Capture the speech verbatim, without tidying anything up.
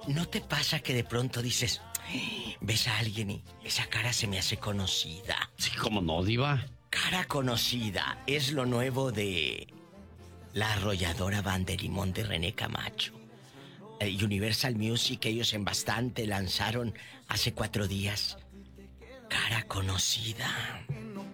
¿No te pasa que de pronto dices, ves a alguien y esa cara se me hace conocida? Sí, cómo no, diva. Cara conocida es lo nuevo de la arrolladora Banderimón de René Camacho. Eh, Universal Music, ellos en bastante lanzaron hace cuatro días Cara conocida.